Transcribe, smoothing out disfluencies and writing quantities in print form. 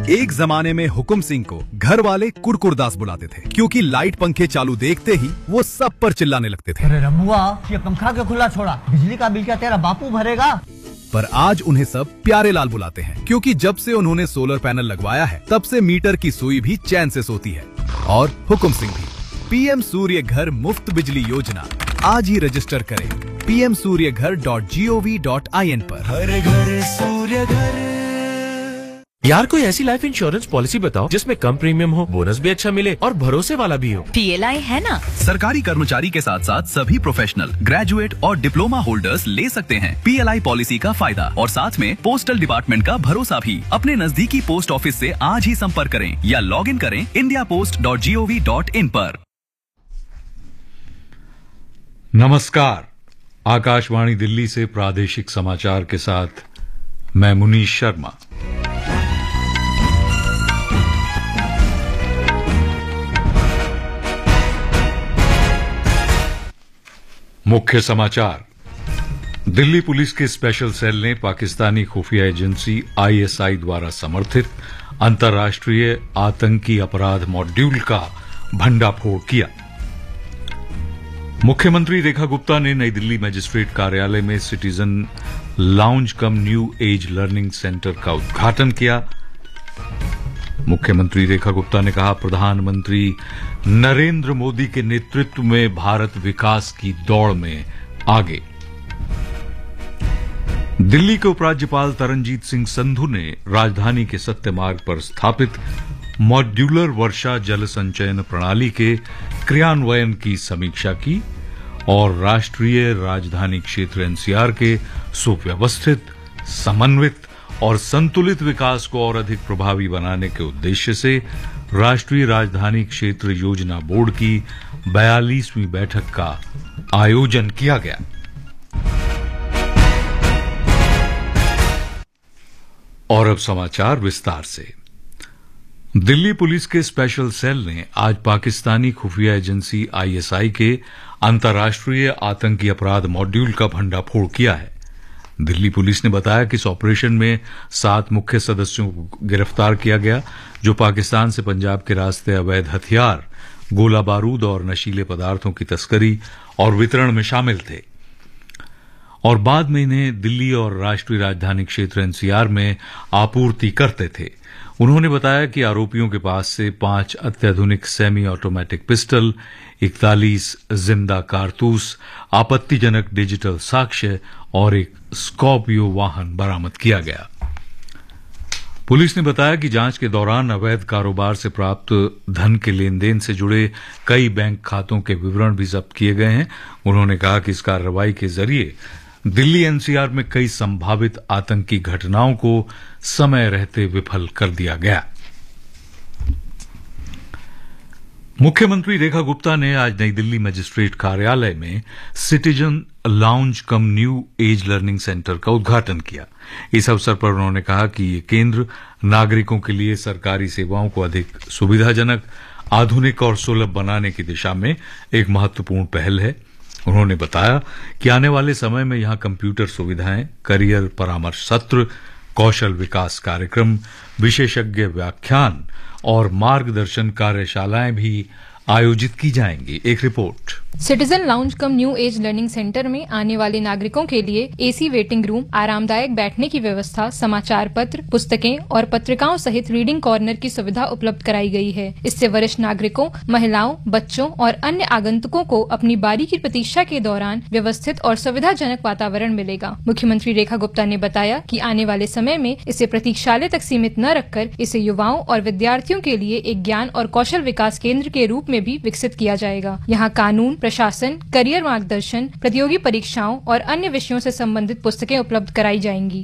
एक जमाने में हुकुम सिंह को घर वाले कुरकुरदास बुलाते थे, क्योंकि लाइट पंखे चालू देखते ही वो सब पर चिल्लाने लगते थे। अरे रमुआ, ये पंखा क्यों खुला छोड़ा? बिजली का बिल क्या तेरा बापू भरेगा? पर आज उन्हें सब प्यारे लाल बुलाते हैं, क्योंकि जब से उन्होंने सोलर पैनल लगवाया है तब से मीटर की सुई भी चैन से सोती है। और हुकुम सिंह भी। पीएम सूर्य घर मुफ्त बिजली योजना आज ही रजिस्टर करें pmsuryaghar.gov.in पर। हर घर सूर्य घर। यार कोई ऐसी लाइफ इंश्योरेंस पॉलिसी बताओ जिसमें कम प्रीमियम हो, बोनस भी अच्छा मिले और भरोसे वाला भी हो। PLI है ना। सरकारी कर्मचारी के साथ साथ सभी प्रोफेशनल, ग्रेजुएट और डिप्लोमा होल्डर्स ले सकते हैं PLI पॉलिसी का फायदा और साथ में पोस्टल डिपार्टमेंट का भरोसा भी। अपने नजदीकी पोस्ट ऑफिस से आज ही संपर्क करें या लॉग इन करें indiapost.gov.in पर। नमस्कार, आकाशवाणी दिल्ली से प्रादेशिक समाचार के साथ मैं मुनीश शर्मा। मुख्य समाचार। दिल्ली पुलिस के स्पेशल सेल ने पाकिस्तानी खुफिया एजेंसी ISI द्वारा समर्थित अंतर्राष्ट्रीय आतंकी अपराध मॉड्यूल का भंडाफोड़ किया। मुख्यमंत्री रेखा गुप्ता ने नई दिल्ली मजिस्ट्रेट कार्यालय में सिटीजन लाउंज कम न्यू एज लर्निंग सेंटर का उद्घाटन किया। मुख्यमंत्री रेखा गुप्ता ने कहा, प्रधानमंत्री नरेंद्र मोदी के नेतृत्व में भारत विकास की दौड़ में आगे। दिल्ली के उपराज्यपाल तरनजीत सिंह संधू ने राजधानी के सत्य मार्ग पर स्थापित मॉड्यूलर वर्षा जल संचयन प्रणाली के क्रियान्वयन की समीक्षा की और राष्ट्रीय राजधानी क्षेत्र NCR के सुव्यवस्थित, समन्वित और संतुलित विकास को और अधिक प्रभावी बनाने के उद्देश्य से राष्ट्रीय राजधानी क्षेत्र योजना बोर्ड की 42वीं बैठक का आयोजन किया गया। और अब समाचार विस्तार से। दिल्ली पुलिस के स्पेशल सेल ने आज पाकिस्तानी खुफिया एजेंसी ISI के अंतर्राष्ट्रीय आतंकी अपराध मॉड्यूल का भंडाफोड़ किया है। दिल्ली पुलिस ने बताया कि इस ऑपरेशन में 7 मुख्य सदस्यों को गिरफ्तार किया गया, जो पाकिस्तान से पंजाब के रास्ते अवैध हथियार, गोला बारूद और नशीले पदार्थों की तस्करी और वितरण में शामिल थे और बाद में इन्हें दिल्ली और राष्ट्रीय राजधानी क्षेत्र NCR में आपूर्ति करते थे। उन्होंने बताया कि आरोपियों के पास से 5 अत्याधुनिक सेमी ऑटोमेटिक पिस्टल, 41 जिंदा कारतूस, आपत्तिजनक डिजिटल साक्ष्य और एक स्कॉर्पियो वाहन बरामद किया गया। पुलिस ने बताया कि जांच के दौरान अवैध कारोबार से प्राप्त धन के लेन देन से जुड़े कई बैंक खातों के विवरण भी जब्त किए गए हैं। उन्होंने कहा कि इस कार्रवाई के जरिए दिल्ली NCR में कई संभावित आतंकी घटनाओं को समय रहते विफल कर दिया गया। मुख्यमंत्री रेखा गुप्ता ने आज नई दिल्ली मजिस्ट्रेट कार्यालय में सिटीजन लाउंज कम न्यू एज लर्निंग सेंटर का उद्घाटन किया। इस अवसर पर उन्होंने कहा कि ये केंद्र नागरिकों के लिए सरकारी सेवाओं को अधिक सुविधाजनक, आधुनिक और सुलभ बनाने की दिशा में एक महत्वपूर्ण पहल है। उन्होंने बताया कि आने वाले समय में यहां कंप्यूटर सुविधाएं, करियर परामर्श सत्र, कौशल विकास कार्यक्रम, विशेषज्ञ व्याख्यान और मार्गदर्शन कार्यशालाएं भी आयोजित की जाएंगी। एक रिपोर्ट। सिटीजन लाउंज कम न्यू एज लर्निंग सेंटर में आने वाले नागरिकों के लिए AC वेटिंग रूम, आरामदायक बैठने की व्यवस्था, समाचार पत्र, पुस्तकें और पत्रिकाओं सहित रीडिंग कॉर्नर की सुविधा उपलब्ध कराई गई है। इससे वरिष्ठ नागरिकों, महिलाओं, बच्चों और अन्य आगंतुकों को अपनी बारी की प्रतीक्षा के दौरान व्यवस्थित और सुविधाजनक वातावरण मिलेगा। मुख्यमंत्री रेखा गुप्ता ने बताया कि आने वाले समय में इसे प्रतीक्षालय तक सीमित न रखकर इसे युवाओं और विद्यार्थियों के लिए एक ज्ञान और कौशल विकास केंद्र के रूप में भी विकसित किया जाएगा। यहाँ कानून, प्रशासन, करियर मार्गदर्शन, प्रतियोगी परीक्षाओं और अन्य विषयों से संबंधित पुस्तकें उपलब्ध कराई जाएंगी।